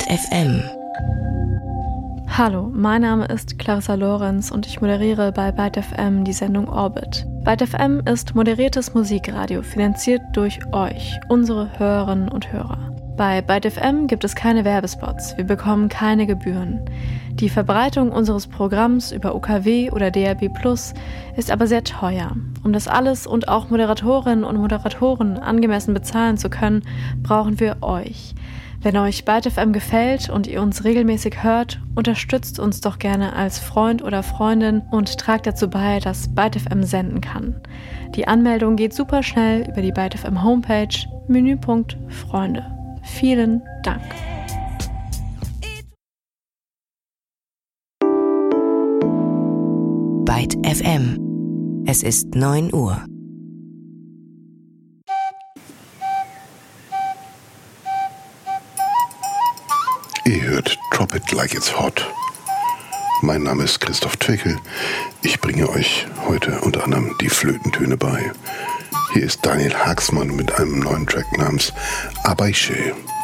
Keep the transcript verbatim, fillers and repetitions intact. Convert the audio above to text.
Byte F M. Hallo, mein Name ist Clarissa Lorenz und ich moderiere bei Byte F M die Sendung Orbit. Byte F M ist moderiertes Musikradio, finanziert durch euch, unsere Hörerinnen und Hörer. Bei Byte F M gibt es keine Werbespots, wir bekommen keine Gebühren. Die Verbreitung unseres Programms über U K W oder D A B plus, ist aber sehr teuer. Um das alles und auch Moderatorinnen und Moderatoren angemessen bezahlen zu können, brauchen wir euch. Wenn euch Byte F M gefällt und ihr uns regelmäßig hört, unterstützt uns doch gerne als Freund oder Freundin und tragt dazu bei, dass Byte F M senden kann. Die Anmeldung geht super schnell über die Byte F M Homepage, Menüpunkt Freunde. Vielen Dank. Byte F M. Es ist neun Uhr. Ihr hört Drop It Like It's Hot. Mein Name ist Christoph Twickel. Ich bringe euch heute unter anderem die Flötentöne bei. Hier ist Daniel Haaksmann mit einem neuen Track namens Abaiche.